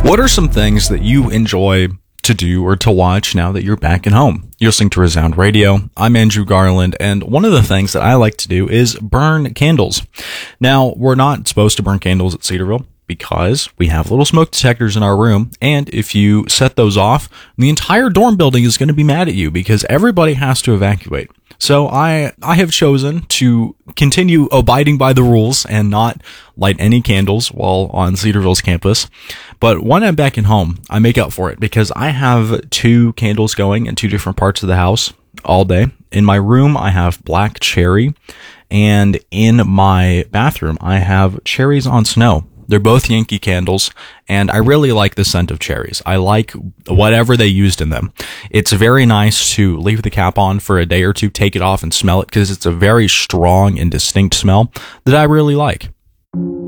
What are some things that you enjoy to do or to watch now that you're back at home? You're listening to Resound Radio. I'm Andrew Garland, and one of the things that I like to do is burn candles. Now, we're not supposed to burn candles at Cedarville because we have little smoke detectors in our room, and if you set those off, the entire dorm building is going to be mad at you because everybody has to evacuate. So I have chosen to continue abiding by the rules and not light any candles while on Cedarville's campus. But when I'm back at home, I make up for it because I have 2 candles going in 2 different parts of the house all day. In my room, I have black cherry, and in my bathroom, I have cherries on snow. They're both Yankee candles, and I really like the scent of cherries. I like whatever they used in them. It's very nice to leave the cap on for a day or two, take it off and smell it, because it's a very strong and distinct smell that I really like.